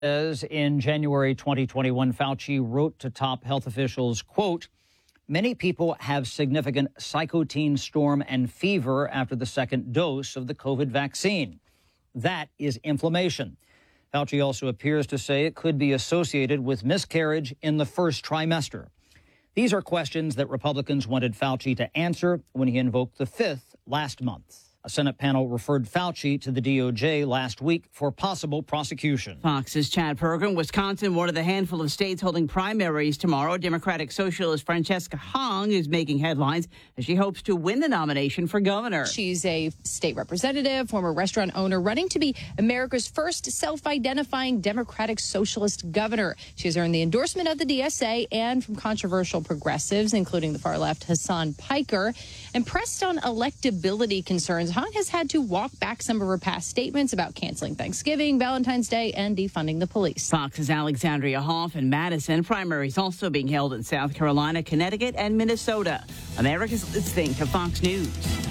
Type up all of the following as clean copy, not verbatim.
As in January 2021, Fauci wrote to top health officials, quote, "Many people have significant cytokine storm and fever after the second dose of the COVID vaccine. That is inflammation." Fauci also appears to say it could be associated with miscarriage in the first trimester. These are questions that Republicans wanted Fauci to answer when he invoked the fifth last month. A Senate panel referred Fauci to the DOJ last week for possible prosecution. Fox's Chad Perkin. Wisconsin, one of the handful of states holding primaries tomorrow. Democratic Socialist Francesca Hong is making headlines as she hopes to win the nomination for governor. She's a state representative, former restaurant owner, running to be America's first self-identifying Democratic Socialist governor. She has earned the endorsement of the DSA and from controversial progressives, including the far-left Hassan Piker. And pressed on electability concerns, Hong has had to walk back some of her past statements about canceling Thanksgiving, Valentine's Day, and defunding the police. Fox's Alexandria Hoff in Madison. Primaries also being held in South Carolina, Connecticut, and Minnesota. America's listening to Fox News.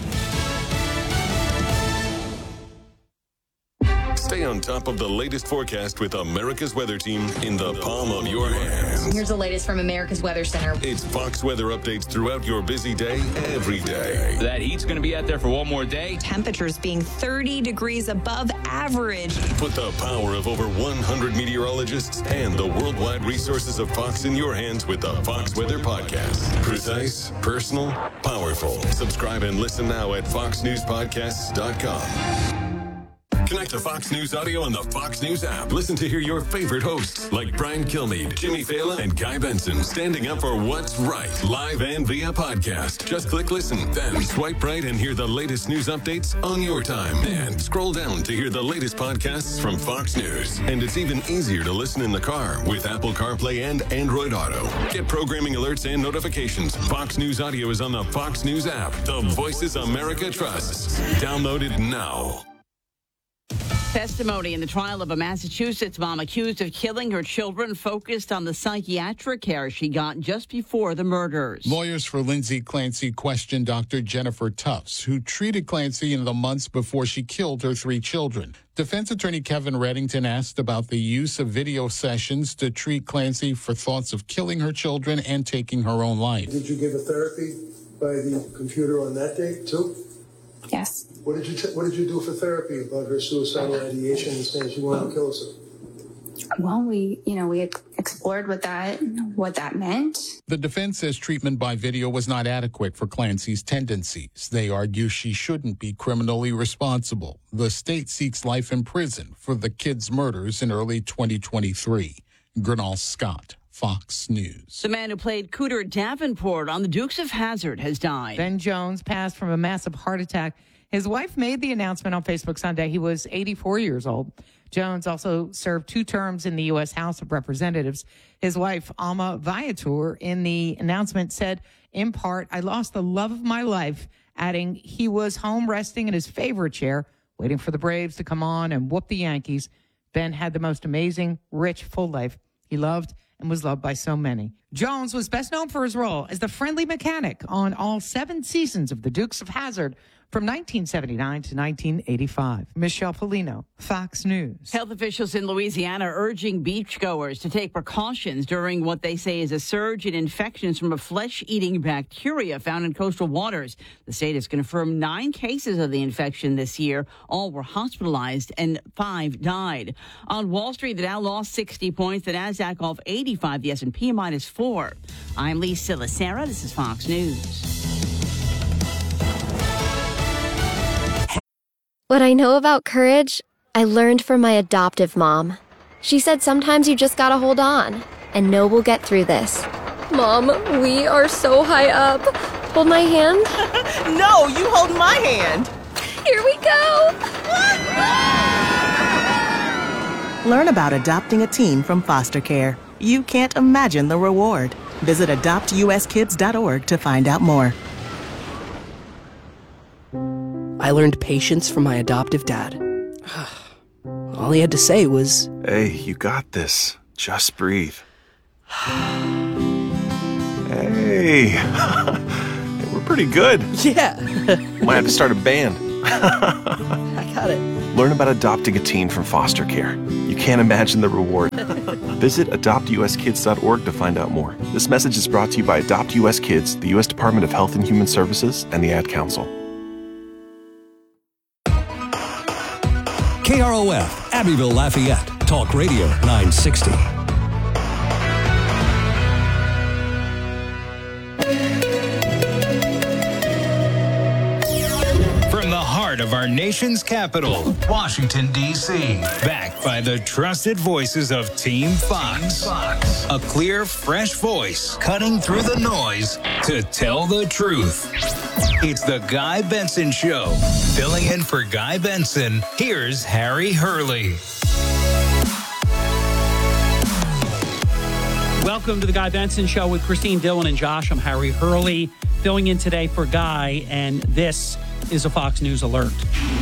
Stay on top of the latest forecast with America's Weather Team in the palm of your hands. Here's the latest from America's Weather Center. It's Fox weather updates throughout your busy day, every day. That heat's going to be out there for one more day. Temperatures being 30 degrees above average. Put the power of over 100 meteorologists and the worldwide resources of Fox in your hands with the Fox Weather Podcast. Precise, personal, powerful. Subscribe and listen now at foxnewspodcasts.com. Connect to Fox News Audio on the Fox News app. Listen to hear your favorite hosts like Brian Kilmeade, Jimmy Fallon, and Guy Benson standing up for what's right, live and via podcast. Just click listen, then swipe right and hear the latest news updates on your time. And scroll down to hear the latest podcasts from Fox News. And it's even easier to listen in the car with Apple CarPlay and Android Auto. Get programming alerts and notifications. Fox News Audio is on the Fox News app. The voices America trusts. Download it now. Testimony in the trial of a Massachusetts mom accused of killing her children focused on the psychiatric care she got just before the murders. Lawyers for Lindsay Clancy questioned Dr. Jennifer Tufts, who treated Clancy in the months before she killed her 3 children. Defense attorney Kevin Reddington asked about the use of video sessions to treat Clancy for thoughts of killing her children and taking her own life. Did you give a therapy by the computer on that day, too? Yes. What did you do for therapy about her suicidal ideation and saying she wanted to kill herself? Well, we explored what that meant. The defense says treatment by video was not adequate for Clancy's tendencies. They argue she shouldn't be criminally responsible. The state seeks life in prison for the kids' murders in early 2023. Gernal Scott, Fox News. The man who played Cooter Davenport on The Dukes of Hazzard has died. Ben Jones passed from a massive heart attack. His wife made the announcement on Facebook Sunday. He was 84 years old. Jones also served 2 terms in the U.S. House of Representatives. His wife, Alma Viator, in the announcement said, in part, "I lost the love of my life," adding he was home resting in his favorite chair, waiting for the Braves to come on and whoop the Yankees. Ben had the most amazing, rich, full life. He loved and was loved by so many. Jones was best known for his role as the friendly mechanic on all 7 seasons of The Dukes of Hazzard from 1979 to 1985. Michelle Polino, Fox News. Health officials in Louisiana urging beachgoers to take precautions during what they say is a surge in infections from a flesh-eating bacteria found in coastal waters. The state has confirmed 9 cases of the infection this year. All were hospitalized and 5 died. On Wall Street, the Dow lost 60 points, the Nasdaq off 85, the S&P -4. I'm Lisa Lacera. This is Fox News. What I know about courage, I learned from my adoptive mom. She said sometimes you just gotta hold on and know we'll get through this. Mom, we are so high up. Hold my hand. No, you hold my hand. Here we go. Learn about adopting a teen from foster care. You can't imagine the reward. Visit adoptuskids.org to find out more. I learned patience from my adoptive dad. All he had to say was, "Hey, you got this. Just breathe." Hey, we're pretty good. Yeah. Might have to start a band. I got it. Learn about adopting a teen from foster care. You can't imagine the reward. Visit adoptuskids.org to find out more. This message is brought to you by Adopt US Kids, the U.S. Department of Health and Human Services, and the Ad Council. KROF, Abbeville, Lafayette, Talk Radio 960. Of our nation's capital, Washington, D.C. Backed by the trusted voices of Team Fox. A clear, fresh voice cutting through the noise to tell the truth. It's the Guy Benson Show. Filling in for Guy Benson, here's Harry Hurley. Welcome to the Guy Benson Show with Christine Dillon and Josh. I'm Harry Hurley, filling in today for Guy, and this is a Fox News alert.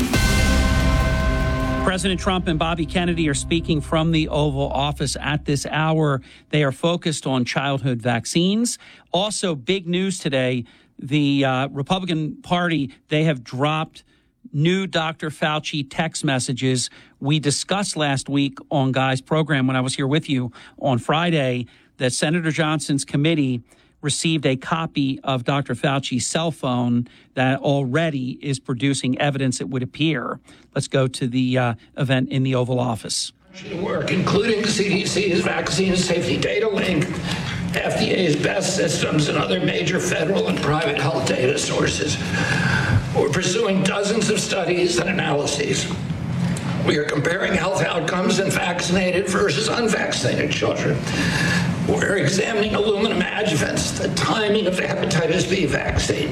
President Trump and Bobby Kennedy are speaking from the Oval Office at this hour. They are focused on childhood vaccines. Also, big news today, the Republican Party, they have dropped new Dr. Fauci text messages. We discussed last week on Guy's program when I was here with you on Friday that Senator Johnson's committee received a copy of Dr. Fauci's cell phone that already is producing evidence, it would appear. Let's go to the event in the Oval Office. Work, including the CDC's Vaccine Safety Data Link, FDA's BEST systems, and other major federal and private health data sources. We're pursuing dozens of studies and analyses. We are comparing health outcomes in vaccinated versus unvaccinated children. We're examining aluminum adjuvants, the timing of the hepatitis B vaccine,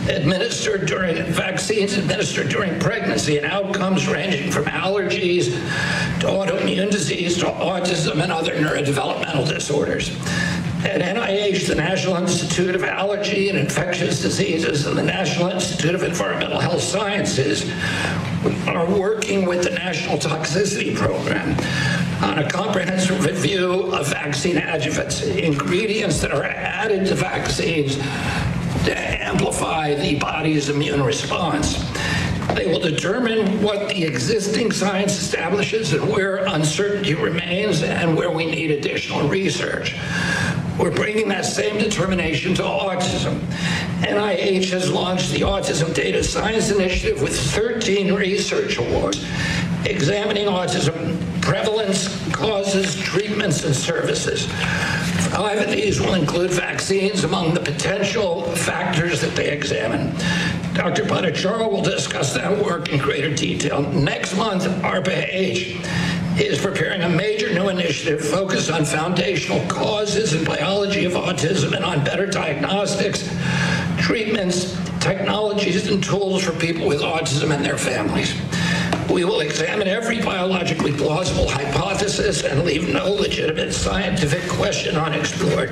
vaccines administered during pregnancy, and outcomes ranging from allergies to autoimmune disease to autism and other neurodevelopmental disorders. At NIH, the National Institute of Allergy and Infectious Diseases and the National Institute of Environmental Health Sciences are working with the National Toxicity Program on a comprehensive review of vaccine adjuvants, ingredients that are added to vaccines to amplify the body's immune response. They will determine what the existing science establishes and where uncertainty remains and where we need additional research. We're bringing that same determination to autism. NIH has launched the Autism Data Science Initiative with 13 research awards examining autism prevalence, causes, treatments, and services. 5 of these will include vaccines among the potential factors that they examine. Dr. Bhattacharya will discuss that work in greater detail. Next month, ARPA-H is preparing a major new initiative focused on foundational causes and biology of autism and on better diagnostics, treatments, technologies, and tools for people with autism and their families. We will examine every biologically plausible hypothesis and leave no legitimate scientific question unexplored.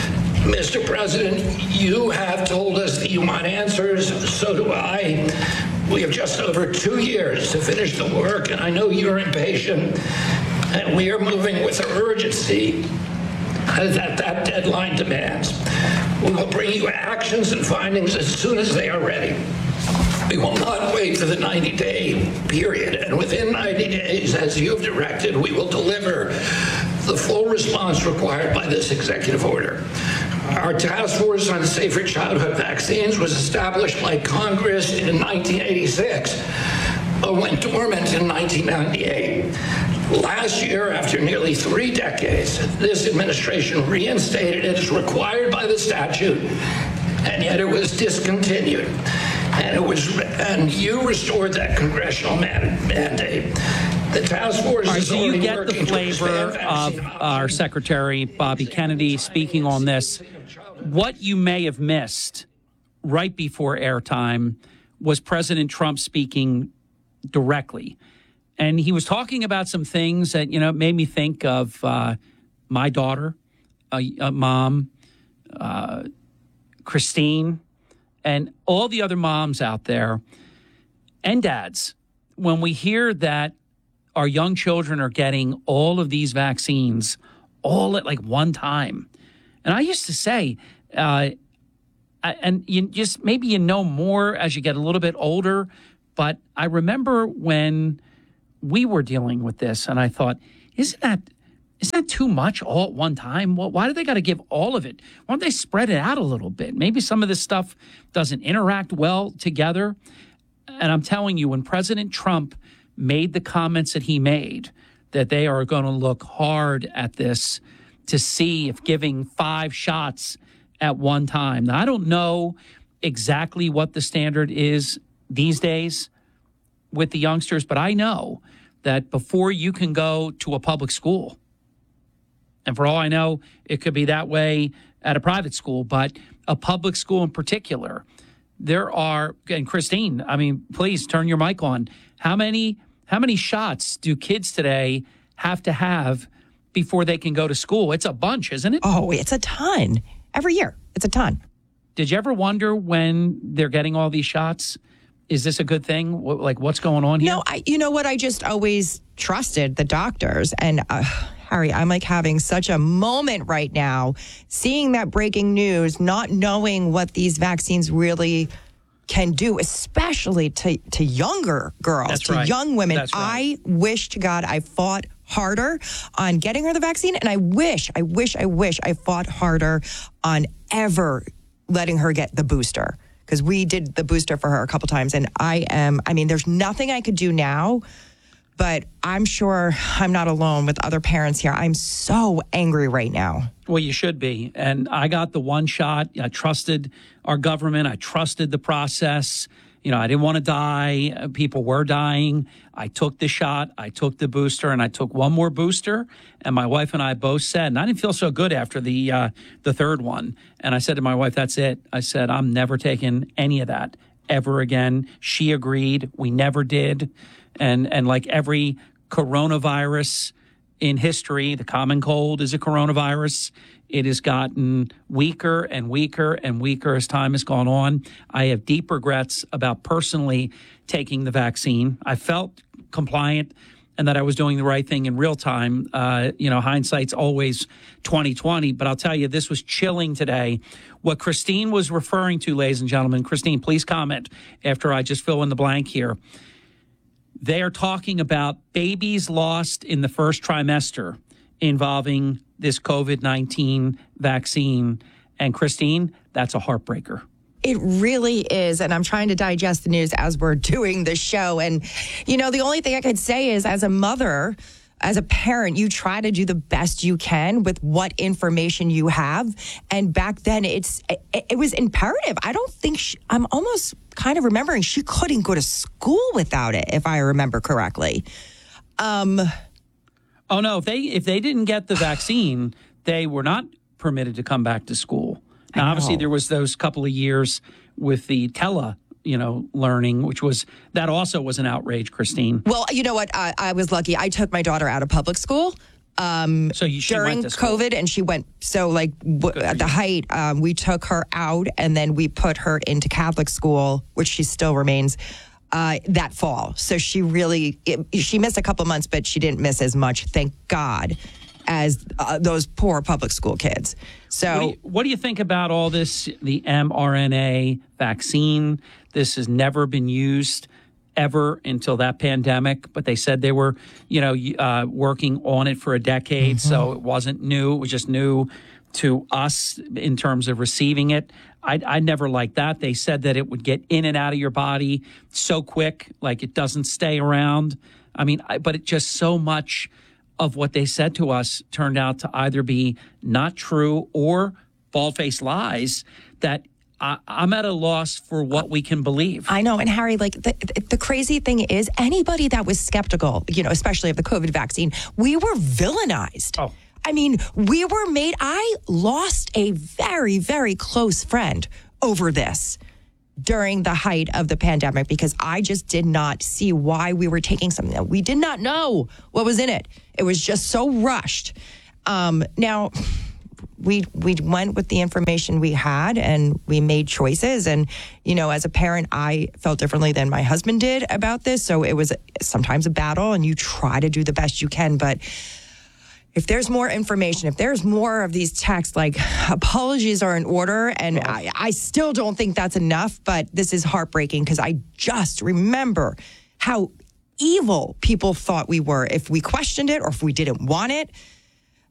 Mr. President, you have told us that you want answers, so do I. We have just over 2 years to finish the work, and I know you're impatient, and we are moving with the urgency that deadline demands. We will bring you actions and findings as soon as they are ready. We will not wait for the 90-day period, and within 90 days, as you have directed, we will deliver the full response required by this executive order. Our task force on safer childhood vaccines was established by Congress in 1986, but went dormant in 1998. Last year, after nearly 3 decades, this administration reinstated it as required by the statute, and yet it was discontinued. And you restored that congressional mandate. The task force is do you already get the working flavor of our Secretary Bobby Kennedy speaking on this? What you may have missed right before airtime was President Trump speaking directly. And he was talking about some things that, made me think of my daughter, mom, Christine, and all the other moms out there and dads. When we hear that our young children are getting all of these vaccines all at like one time. And I used to say, and you just maybe more as you get a little bit older, but I remember when we were dealing with this, and I thought, isn't that too much all at one time? Well, why do they got to give all of it? Why don't they spread it out a little bit? Maybe some of this stuff doesn't interact well together. And I'm telling you, when President Trump made the comments that he made, that they are going to look hard at this to see if giving 5 shots at one time. Now, I don't know exactly what the standard is these days with the youngsters, but I know that before you can go to a public school, and for all I know, it could be that way at a private school, but a public school in particular, there are, and Christine, I mean, please turn your mic on. How many shots do kids today have to have before they can go to school? It's a bunch, isn't it? Oh, it's a ton. Every year, it's a ton. Did you ever wonder when they're getting all these shots? Is this a good thing? Like, what's going on here? No, you know what? I just always trusted the doctors. And Harry, I'm like having such a moment right now, seeing that breaking news, not knowing what these vaccines really can do, especially to younger girls, young women. That's right. I wish to God I fought harder on getting her the vaccine. And I wish I fought harder on ever letting her get the booster. Because we did the booster for her a couple times. And there's nothing I could do now, but I'm sure I'm not alone with other parents here. I'm so angry right now. Well, you should be. And I got the one shot. I trusted our government. I trusted the process. You know, I didn't want to die. People were dying. I took the shot. I took the booster, and I took one more booster. And my wife and I both said, and I didn't feel so good after the third one. And I said to my wife, that's it. I said, I'm never taking any of that ever again. She agreed. We never did. And like every coronavirus in history, the common cold is a coronavirus. It has gotten weaker and weaker and weaker as time has gone on. I have deep regrets about personally taking the vaccine. I felt compliant and that I was doing the right thing in real time. Hindsight's always 20/20. But I'll tell you, this was chilling today. What Christine was referring to, ladies and gentlemen, Christine, please comment after I just fill in the blank here. They are talking about babies lost in the first trimester involving this COVID-19 vaccine. And Christine, that's a heartbreaker. It really is. And I'm trying to digest the news as we're doing the show. And, the only thing I could say is as a mother, as a parent, you try to do the best you can with what information you have. And back then it was imperative. I don't think I'm almost kind of remembering she couldn't go to school without it, if I remember correctly. Oh, no, if they didn't get the vaccine, they were not permitted to come back to school. Now, obviously, there was those couple of years with the learning, that also was an outrage, Christine. Well, you know what? I was lucky. I took my daughter out of public school. During COVID, and she went, at the height, we took her out and then we put her into Catholic school, which she still remains, that fall. So she missed a couple months, but she didn't miss as much, thank God, as those poor public school kids. So what do you think about all this, the mRNA vaccine? This has never been used ever until that pandemic, but they said they were, working on it for a decade. Mm-hmm. So it wasn't new. It was just new to us in terms of receiving it. I never liked that. They said that it would get in and out of your body so quick, like it doesn't stay around. But it just so much of what they said to us turned out to either be not true or bald-faced lies that I'm at a loss for what we can believe. I know. And Harry, the crazy thing is anybody that was skeptical, especially of the COVID vaccine, we were villainized. Oh. I lost a very, very close friend over this during the height of the pandemic because I just did not see why we were taking something that we did not know what was in it. It was just so rushed. Now, we went with the information we had and we made choices. And, as a parent, I felt differently than my husband did about this. So it was sometimes a battle and you try to do the best you can. But if there's more information, if there's more of these texts, like apologies are in order, and I still don't think that's enough, but this is heartbreaking because I just remember how evil people thought we were if we questioned it or if we didn't want it.